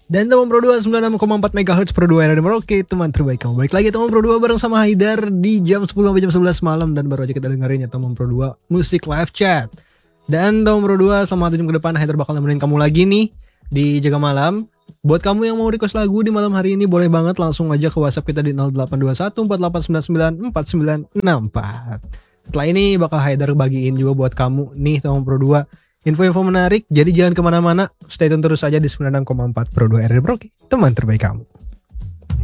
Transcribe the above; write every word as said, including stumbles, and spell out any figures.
Dan teman Pro dua sembilan puluh enam koma empat megahertz Pro dua R D Merauke, teman terbaik kamu. Balik lagi teman Pro dua bareng sama Haidar di jam sepuluh sampai jam sebelas malam. Dan baru aja kita dengerin ya teman Pro dua musik live chat. Dan teman Pro dua selama tujuh jam ke depan Haidar bakal nemenin kamu lagi nih di Jaga Malam. Buat kamu yang mau request lagu di malam hari ini boleh banget langsung aja ke WhatsApp kita di nol delapan dua satu empat delapan sembilan sembilan empat sembilan enam empat. Setelah ini bakal Haidar bagiin juga buat kamu nih teman Pro dua info-info menarik, jadi jangan kemana-mana, stay tune terus aja di sembilan puluh enam koma empat Pro dua R D Merauke, teman terbaik kamu.